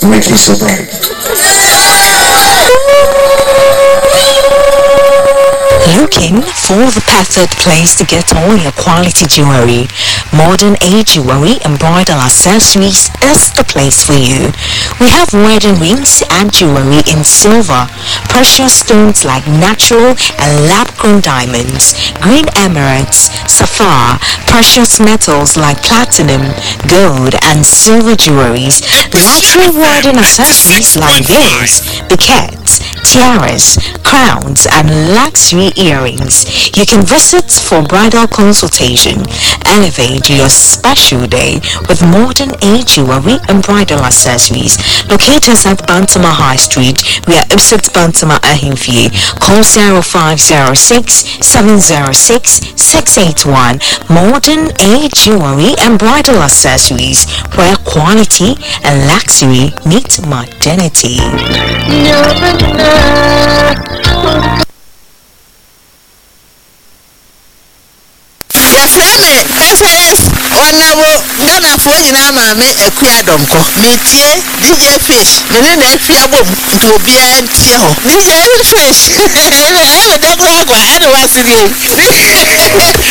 to make you so bright. Looking for the perfect place to get all your quality jewelry? Modern Age Jewelry and Bridal Accessories is the place for you. We have wedding rings and jewelry in silver, precious stones like natural and lab-grown diamonds, green emeralds, sapphire, precious metals like platinum, gold and silver jewelries, luxury wedding accessories like veils, bouquets, tiaras, crowns and luxury earrings. You can visit for bridal consultation. Elevate your special day with Modern Age Jewelry and Bridal Accessories. Locate us at Bantama High Street. We are opposite Bantama Ahimfie. Call 0506 706 681. Modern Age Jewelry and Bridal Accessories, where quality and luxury meet modernity. Honorable Ghana for Yinama Equiadomco, Metie, DJ Fish, Menina Fiabum, to be an Tio, DJ Fish, I have a dog, I don't want to